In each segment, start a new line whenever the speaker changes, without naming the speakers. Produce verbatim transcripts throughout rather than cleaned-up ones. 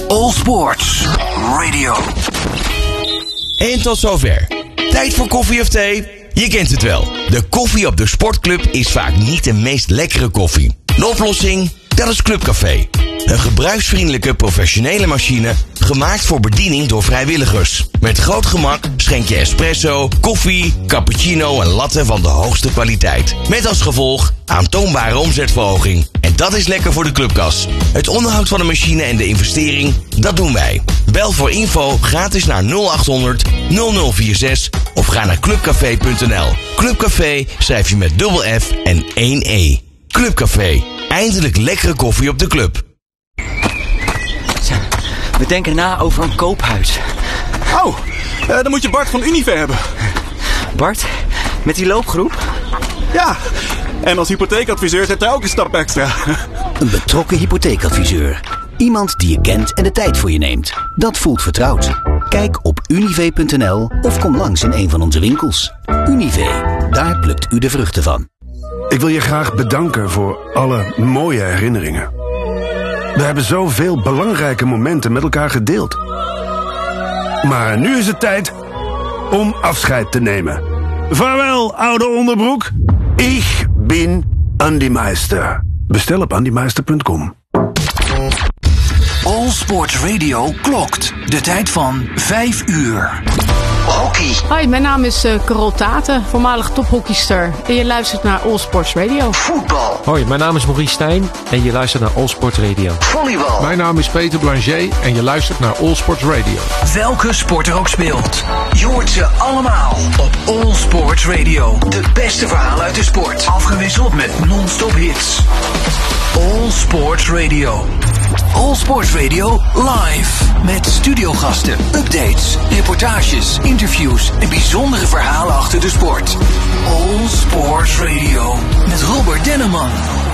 All Sports Radio.
En tot zover. Tijd voor koffie of thee? Je kent het wel. De koffie op de sportclub is vaak niet de meest lekkere koffie. De oplossing? Dat is Clubcafé. Een gebruiksvriendelijke professionele machine gemaakt voor bediening door vrijwilligers. Met groot gemak schenk je espresso, koffie, cappuccino en latte van de hoogste kwaliteit. Met als gevolg aantoonbare omzetverhoging. En dat is lekker voor de clubkas. Het onderhoud van de machine en de investering, dat doen wij. Bel voor info gratis naar nul acht honderd nul nul vier zes of ga naar clubcafé punt n l. Clubcafé schrijf je met dubbel F en één E. Clubcafé. Eindelijk lekkere koffie op de club.
We denken na over een koophuis.
Oh, uh, dan moet je Bart van Unive hebben.
Bart? Met die loopgroep?
Ja, en als hypotheekadviseur zet hij ook een stap extra.
Een betrokken hypotheekadviseur. Iemand die je kent en de tijd voor je neemt. Dat voelt vertrouwd. Kijk op unive punt n l of kom langs in een van onze winkels. Unive, daar plukt u de vruchten van.
Ik wil je graag bedanken voor alle mooie herinneringen. We hebben zoveel belangrijke momenten met elkaar gedeeld. Maar nu is het tijd om afscheid te nemen. Vaarwel, oude onderbroek. Ik ben Andy Meister. Bestel op andy meister punt com.
All Sports Radio klokt. De tijd van vijf uur. Hockey.
Hoi, mijn naam is uh, Carol Taten, voormalig tophockeyster. En je luistert naar All Sports Radio.
Voetbal.
Hoi, mijn naam is Maurice Stijn en je luistert naar All Sports Radio.
Volleybal.
Mijn naam is Peter Blanger en je luistert naar All Sports Radio.
Welke sport er ook speelt. Je hoort ze allemaal op All Sports Radio. De beste verhalen uit de sport. Afgewisseld met non-stop hits. All Sports Radio. All Sports Radio live. Met studiogasten, updates, reportages, interviews en bijzondere verhalen achter de sport. All Sports Radio. Met Robert Denneman.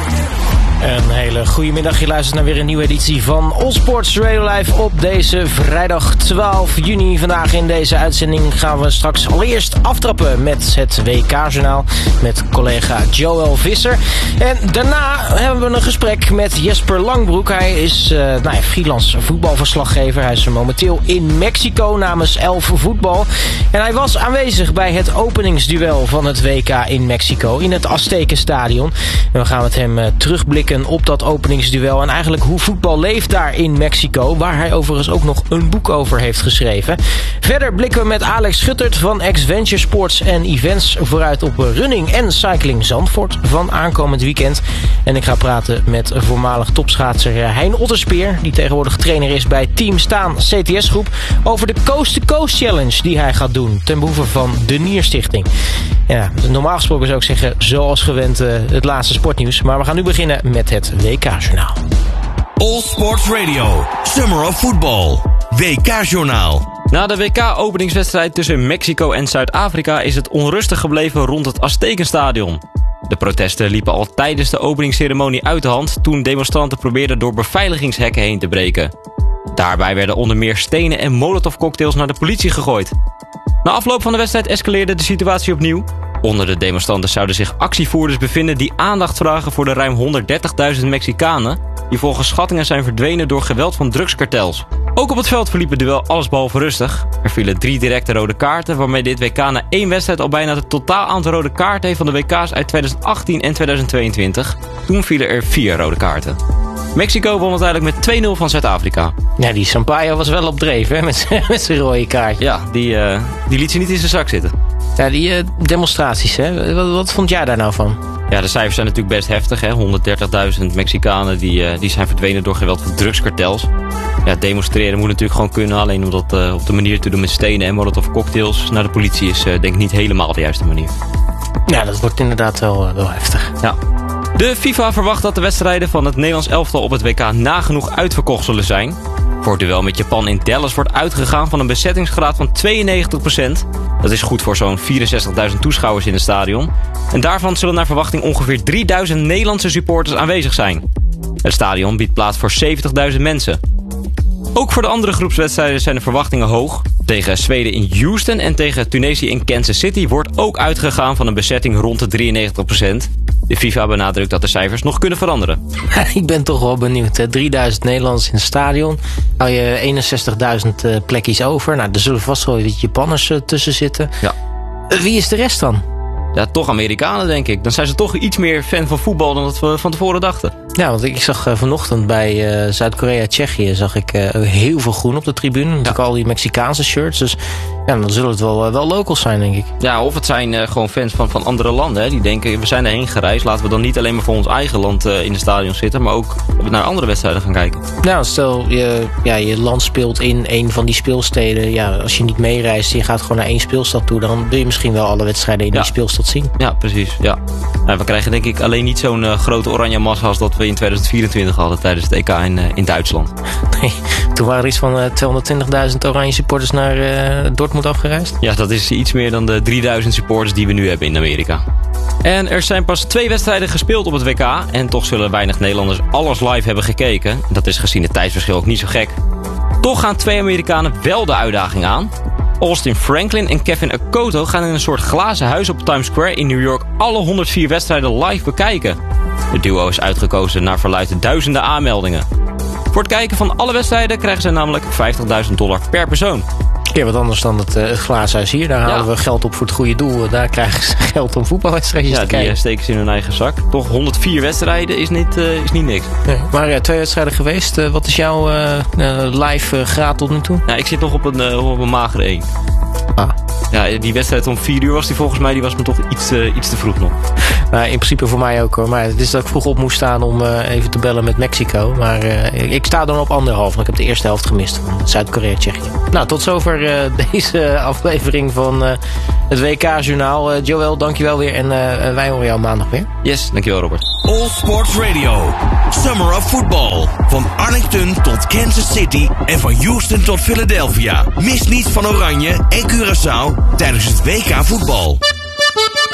Een hele goede middag. Je luistert naar weer een nieuwe editie van All Sports Radio Live op deze vrijdag twaalf juni. Vandaag in deze uitzending gaan we straks allereerst aftrappen met het W K-journaal met collega Joël Visser. En daarna hebben we een gesprek met Jesper Langbroek. Hij is uh, nou ja, freelance voetbalverslaggever. Hij is momenteel in Mexico namens Elf Voetbal. En hij was aanwezig bij het openingsduel van het W K in Mexico in het Aztekenstadion. En we gaan met hem uh, terugblikken op dat openingsduel en eigenlijk hoe voetbal leeft daar in Mexico, waar hij overigens ook nog een boek over heeft geschreven. Verder blikken we met Alex Schuttert van X-Venture Sports en Events vooruit op running en cycling Zandvoort van aankomend weekend. En ik ga praten met voormalig topschaatser Hein Otterspeer, die tegenwoordig trainer is bij Team Staan C T S Groep, over de Coast to Coast Challenge die hij gaat doen ten behoeve van de Nierstichting. Ja, normaal gesproken zou ik zeggen, zoals gewend, uh, het laatste sportnieuws. Maar we gaan nu beginnen met het W K-journaal.
All Sports Radio, Summer of Football, W K-journaal.
Na de W K-openingswedstrijd tussen Mexico en Zuid-Afrika is het onrustig gebleven rond het Aztekenstadion. De protesten liepen al tijdens de openingsceremonie uit de hand toen demonstranten probeerden door beveiligingshekken heen te breken. Daarbij werden onder meer stenen en molotovcocktails naar de politie gegooid. Na afloop van de wedstrijd escaleerde de situatie opnieuw. Onder de demonstranten zouden zich actievoerders bevinden die aandacht vragen voor de ruim honderddertigduizend Mexicanen die volgens schattingen zijn verdwenen door geweld van drugskartels. Ook op het veld verliep het duel allesbehalve rustig. Er vielen drie directe rode kaarten, waarmee dit W K na één wedstrijd al bijna het totaal aantal rode kaarten heeft van de W K's uit tweeduizend achttien en tweeduizend tweeëntwintig. Toen vielen er vier rode kaarten. Mexico won uiteindelijk met twee nul van Zuid-Afrika.
Ja, die Sampaio was wel op dreef, hè, met, met zijn rode kaartje.
Ja, die, uh, die liet ze niet in zijn zak zitten.
Ja, die uh, demonstraties, hè. Wat, wat vond jij daar nou van?
Ja, de cijfers zijn natuurlijk best heftig, hè. honderddertigduizend Mexicanen die, uh, die zijn verdwenen door geweld van drugskartels. Ja, demonstreren moet natuurlijk gewoon kunnen, alleen om dat uh, op de manier te doen met stenen en molotov cocktails naar de politie is uh, denk ik niet helemaal de juiste manier.
Ja, dat wordt inderdaad wel, uh, wel heftig.
Ja. De FIFA verwacht dat de wedstrijden van het Nederlands elftal op het W K nagenoeg uitverkocht zullen zijn. Voor het duel met Japan in Dallas wordt uitgegaan van een bezettingsgraad van tweeënnegentig procent. Dat is goed voor zo'n vierenzestigduizend toeschouwers in het stadion. En daarvan zullen naar verwachting ongeveer drieduizend Nederlandse supporters aanwezig zijn. Het stadion biedt plaats voor zeventigduizend mensen. Ook voor de andere groepswedstrijden zijn de verwachtingen hoog. Tegen Zweden in Houston en tegen Tunesië in Kansas City wordt ook uitgegaan van een bezetting rond de drieënnegentig procent. De FIFA benadrukt dat de cijfers nog kunnen veranderen.
Ik ben toch wel benieuwd. Hè? drieduizend Nederlanders in het stadion. Hou je eenenzestigduizend uh, plekjes over. Nou, er zullen vast wel wat Japanners uh, tussen zitten.
Ja.
Uh, wie is de rest dan?
Ja, toch Amerikanen, denk ik. Dan zijn ze toch iets meer fan van voetbal dan dat we van tevoren dachten.
Ja, want ik zag uh, vanochtend bij uh, Zuid-Korea-Tsjechië zag ik uh, heel veel groen op de tribune. Natuurlijk ja. al die Mexicaanse shirts. Dus ja, dan zullen het wel, uh, wel locals zijn, denk ik.
Ja, of het zijn uh, gewoon fans van, van andere landen. Hè. Die denken, we zijn erheen gereisd. Laten we dan niet alleen maar voor ons eigen land uh, in de stadion zitten. Maar ook naar andere wedstrijden gaan kijken.
Nou, stel je, ja, je land speelt in een van die speelsteden. Ja, als je niet meereist en je gaat gewoon naar één speelstad toe. Dan wil je misschien wel alle wedstrijden in ja. die speelstad zien.
Ja, precies. Ja. Nou, we krijgen denk ik alleen niet zo'n uh, grote oranje massa als dat we in tweeduizend vierentwintig hadden tijdens het E K in, uh, in Duitsland.
Nee, toen waren er iets van uh, tweehonderdtwintigduizend oranje supporters naar uh, Dortmund afgereisd.
Ja, dat is iets meer dan de drieduizend supporters die we nu hebben in Amerika. En er zijn pas twee wedstrijden gespeeld op het W K. En toch zullen weinig Nederlanders alles live hebben gekeken. Dat is gezien het tijdsverschil ook niet zo gek. Toch gaan twee Amerikanen wel de uitdaging aan. Austin Franklin en Kevin Akoto gaan in een soort glazen huis op Times Square in New York alle honderdvier wedstrijden live bekijken. Het duo is uitgekozen naar verluidt duizenden aanmeldingen. Voor het kijken van alle wedstrijden krijgen ze namelijk vijftigduizend dollar per persoon.
Ja, wat anders dan het, uh, het glazenhuis hier. Daar halen ja. we geld op voor het goede doel. Daar krijgen ze geld om voetbalwedstrijdjes
ja,
te kijken.
Ja, die steken ze in hun eigen zak. Toch honderdvier wedstrijden is niet, uh, is niet niks.
Nee, maar uh, twee wedstrijden geweest. Uh, wat is jouw uh, uh, live uh, graad tot nu toe?
Ja, ik zit nog op een, uh, op een magere één.
Ah.
Ja, die wedstrijd om vier uur was die volgens mij. Die was me toch iets, uh, iets te vroeg nog.
Nou, in principe voor mij ook hoor. Maar het is dat ik vroeg op moest staan om uh, even te bellen met Mexico. Maar uh, ik sta dan op anderhalf. Want ik heb de eerste helft gemist van Zuid-Korea-Tsjechië. Nou, tot zover uh, deze aflevering van uh, het W K-journaal. Uh, Joël, dankjewel weer. En uh, wij horen jou maandag weer.
Yes, dankjewel Robert.
All Sports Radio. Summer of Football. Van Arlington tot Kansas City en van Houston tot Philadelphia. Mis niets van Oranje en Curaçao tijdens het W K voetbal.